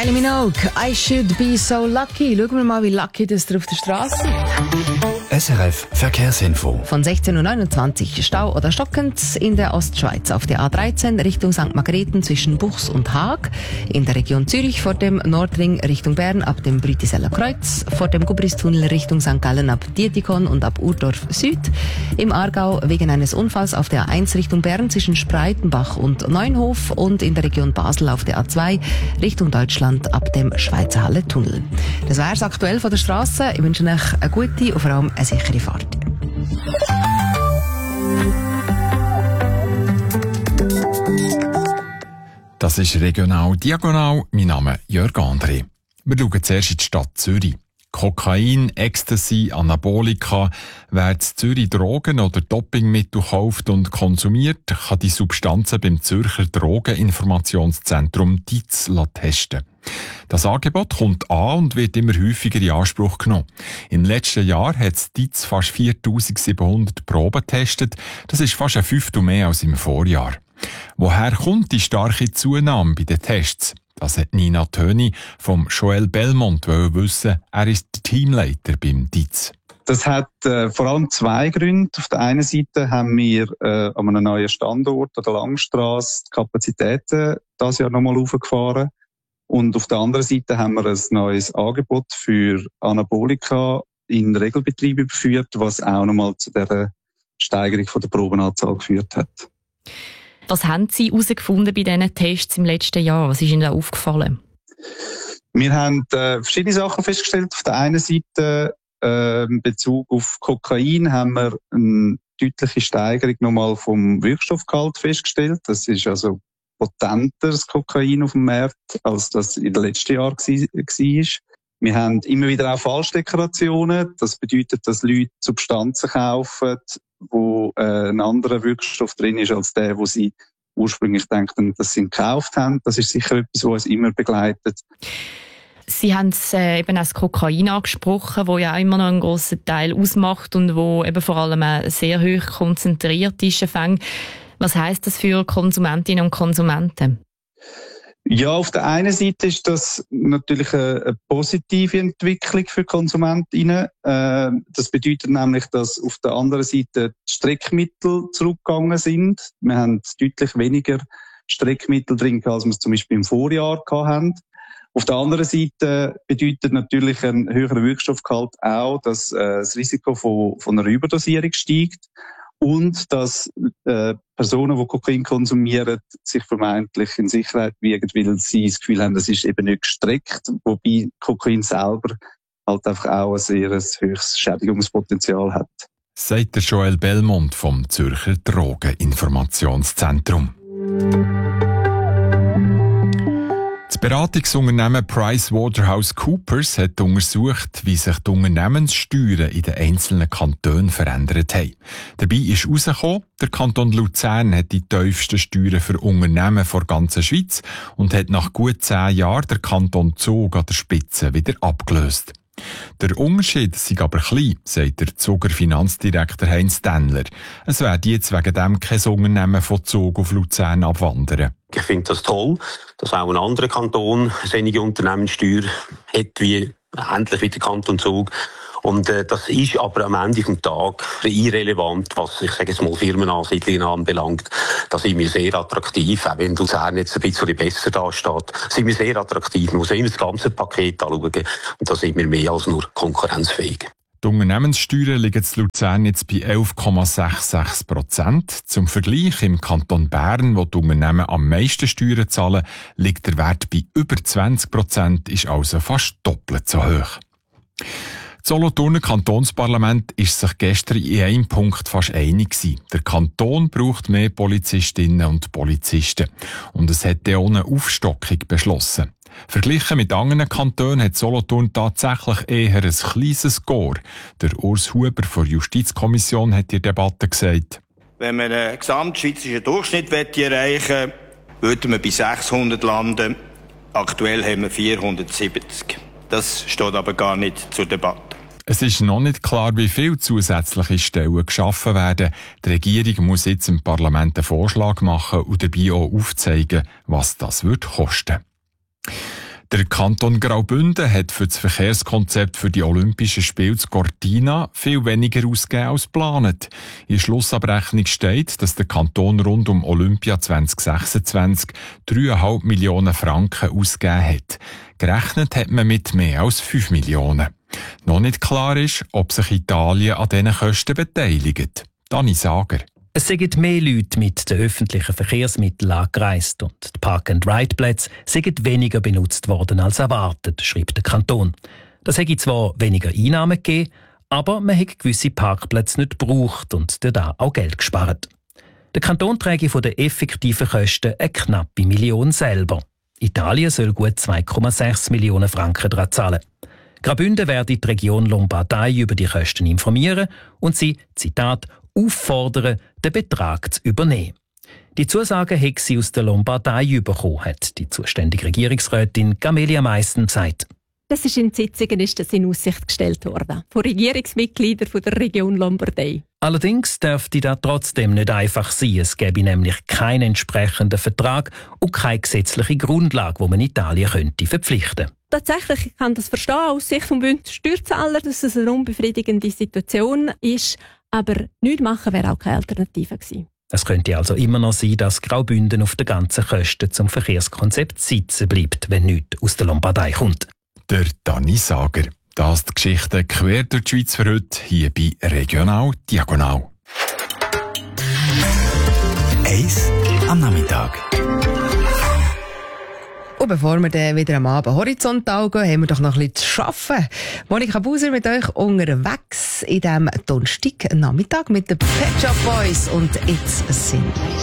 Kylie Minogue, I should be so lucky. Schauen wir mal, wie lucky das auf der Straße. SRF Verkehrsinfo. Von 16.29 Uhr Stau oder stockend in der Ostschweiz auf der A13 Richtung St. Margrethen zwischen Buchs und Haag. In der Region Zürich vor dem Nordring Richtung Bern ab dem Brütiseller Kreuz. Vor dem Gubristunnel Richtung St. Gallen ab Dietikon und ab Urdorf Süd. Im Aargau wegen eines Unfalls auf der A1 Richtung Bern zwischen Spreitenbach und Neunhof. Und in der Region Basel auf der A2 Richtung Deutschland ab dem Schweizerhalle-Tunnel. Das wäre es aktuell von der Straße. Ich wünsche euch eine gute und vor allem eine sichere Fahrt. Das ist regional diagonal. Mein Name ist Jörg André. Wir schauen zuerst in die Stadt Zürich. Kokain, Ecstasy, Anabolika. Wer in Zürich Drogen oder Dopingmittel kauft und konsumiert, kann die Substanzen beim Zürcher Drogeninformationszentrum DIZ testen. Das Angebot kommt an und wird immer häufiger in Anspruch genommen. Im letzten Jahr hat das DIZ fast 4700 Proben getestet. Das ist fast ein Fünftel mehr als im Vorjahr. Woher kommt die starke Zunahme bei den Tests? Das hat Nina Töni vom Joël Belmont wissen. Er ist Teamleiter beim DIZ. Das hat vor allem zwei Gründe. Auf der einen Seite haben wir an einem neuen Standort an der Langstrasse die Kapazitäten dieses Jahr nochmal aufgefahren. Und auf der anderen Seite haben wir ein neues Angebot für Anabolika in Regelbetrieb überführt, was auch nochmal zu dieser Steigerung von der Probenanzahl geführt hat. Was haben Sie herausgefunden bei diesen Tests im letzten Jahr? Was ist Ihnen da aufgefallen? Wir haben verschiedene Sachen festgestellt. Auf der einen Seite in Bezug auf Kokain haben wir eine deutliche Steigerung nochmal vom Wirkstoffgehalt festgestellt. Das ist also potenter, das Kokain auf dem Markt, als das in den letzten Jahren war. Wir haben immer wieder auch Falschdeklarationen. Das bedeutet, dass Leute Substanzen kaufen, wo ein anderer Wirkstoff drin ist als der, wo sie ursprünglich denken, dass sie ihn gekauft haben. Das ist sicher etwas, was uns immer begleitet. Sie haben eben auch das Kokain angesprochen, wo ja auch immer noch einen grossen Teil ausmacht und wo eben vor allem auch sehr hoch konzentriert ist. Was heisst das für Konsumentinnen und Konsumenten? Ja, auf der einen Seite ist das natürlich eine positive Entwicklung für KonsumentInnen. Das bedeutet nämlich, dass auf der anderen Seite die Streckmittel zurückgegangen sind. Wir haben deutlich weniger Streckmittel drin, als wir es zum Beispiel im Vorjahr hatten. Auf der anderen Seite bedeutet natürlich ein höherer Wirkstoffgehalt auch, dass das Risiko von einer Überdosierung steigt. Und dass Personen, die Kokain konsumieren, sich vermeintlich in Sicherheit wiegen, weil sie das Gefühl haben, das ist eben nicht gestreckt. Wobei Kokain selber halt einfach auch ein sehr höchstes Schädigungspotenzial hat. Sagt der Joël Belmont vom Zürcher Drogeninformationszentrum. Das Beratungsunternehmen PricewaterhouseCoopers hat untersucht, wie sich die Unternehmenssteuern in den einzelnen Kantonen verändert haben. Dabei ist herausgekommen, der Kanton Luzern hat die tiefsten Steuern für Unternehmen der ganzen Schweiz und hat nach gut 10 Jahren der Kanton Zug an der Spitze wieder abgelöst. Der Unterschied sei aber klein, sagt der Zuger Finanzdirektor Heinz Dennler. Es werde jetzt wegen dem kein Unternehmen von Zug auf Luzern abwandern. Ich finde das toll, dass auch ein anderer Kanton seine Unternehmenssteuer hat, ähnlich wie der Kanton Zug. Und das ist aber am Ende des Tages irrelevant, was, ich sage jetzt mal, Firmenansiedlungen anbelangt. Da sind wir sehr attraktiv, auch wenn Luzern jetzt ein bisschen besser dasteht, sind wir sehr attraktiv. Man muss immer das ganze Paket anschauen und da sind wir mehr als nur konkurrenzfähig. Die Unternehmenssteuern liegen in Luzern jetzt bei 11,66%. Zum Vergleich im Kanton Bern, wo die Unternehmen am meisten Steuern zahlen, liegt der Wert bei über 20%, ist also fast doppelt so hoch. Das Solothurner Kantonsparlament ist sich gestern in einem Punkt fast einig gewesen. Der Kanton braucht mehr Polizistinnen und Polizisten. Und es hat auch eine Aufstockung beschlossen. Verglichen mit anderen Kantonen hat Solothurn tatsächlich eher ein kleines Score. Der Urs Huber von der Justizkommission hat in der Debatte gesagt: Wenn wir einen gesamtschweizerischen Durchschnitt erreichen wollen, würden wir bei 600 landen. Aktuell haben wir 470. Das steht aber gar nicht zur Debatte. Es ist noch nicht klar, wie viele zusätzliche Stellen geschaffen werden. Die Regierung muss jetzt im Parlament einen Vorschlag machen und dabei auch aufzeigen, was das wird kosten. Der Kanton Graubünden hat für das Verkehrskonzept für die Olympischen Spiele zu Cortina viel weniger ausgegeben als geplant. In der Schlussabrechnung steht, dass der Kanton rund um Olympia 2026 3,5 Millionen Franken ausgegeben hat. Gerechnet hat man mit mehr als 5 Millionen. Noch nicht klar ist, ob sich Italien an diesen Kosten beteiligt. Dani Sager. Es sind mehr Leute mit den öffentlichen Verkehrsmitteln angereist und die Park-and-Ride-Plätze sind weniger benutzt worden als erwartet, schreibt der Kanton. Das hätte zwar weniger Einnahmen gegeben, aber man hat gewisse Parkplätze nicht gebraucht und dadurch auch Geld gespart. Der Kanton trägt von den effektiven Kosten eine knappe Million selber. Italien soll gut 2,6 Millionen Franken daran zahlen. Graubünden werde die Region Lombardei über die Kosten informieren und sie, Zitat, auffordern, den Betrag zu übernehmen. Die Zusage hat sie aus der Lombardei bekommen, hat die zuständige Regierungsrätin Camelia Meissen gesagt. Das ist in Sitzungen in Aussicht gestellt worden, von Regierungsmitgliedern der Region Lombardei. Allerdings dürfte das trotzdem nicht einfach sein. Es gäbe nämlich keinen entsprechenden Vertrag und keine gesetzliche Grundlage, wo man Italien könnte verpflichten. Tatsächlich, ich kann das verstehen aus Sicht des Bundessteuerzahlers, dass es eine unbefriedigende Situation ist. Aber nichts machen wäre auch keine Alternative gewesen. Es könnte also immer noch sein, dass Graubünden auf den ganzen Kosten zum Verkehrskonzept sitzen bleibt, wenn nichts aus der Lombardei kommt. Der Dani Sager. Das ist die Geschichte quer durch die Schweiz für heute, hier bei Regional Diagonal. Eis am Nachmittag. Und bevor wir dann wieder am Abend horizontal gehen, haben wir doch noch ein bisschen zu arbeiten. Monika Buser mit euch unterwegs in diesem Donnerstag Nachmittag mit den Pet Shop Boys und It's a Sin.